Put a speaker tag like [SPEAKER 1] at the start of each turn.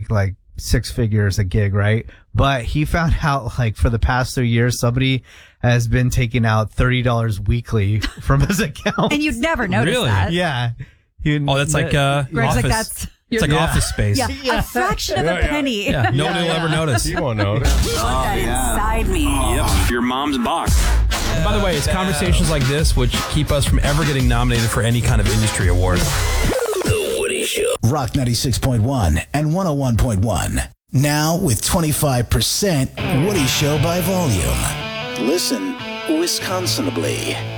[SPEAKER 1] make like 6 figures a gig, right? But he found out like for the past 3 years, somebody has been taking out $30 weekly from his account.
[SPEAKER 2] And you'd never notice
[SPEAKER 3] Really?
[SPEAKER 2] that.
[SPEAKER 1] Yeah.
[SPEAKER 3] That's like
[SPEAKER 2] Greg's
[SPEAKER 3] office.
[SPEAKER 2] like, that's...
[SPEAKER 3] It's like Office Space.
[SPEAKER 2] Yeah, a fraction of a penny.
[SPEAKER 3] Yeah, nobody will ever notice.
[SPEAKER 4] You won't notice.
[SPEAKER 5] Inside me.
[SPEAKER 6] Yep, your mom's box.
[SPEAKER 3] And by the way, it's conversations like this which keep us from ever getting nominated for any kind of industry award.
[SPEAKER 7] The Woody Show. Rock 96.1 and 101.1. Now with 25% Woody Show by volume. Listen Wisconsinably.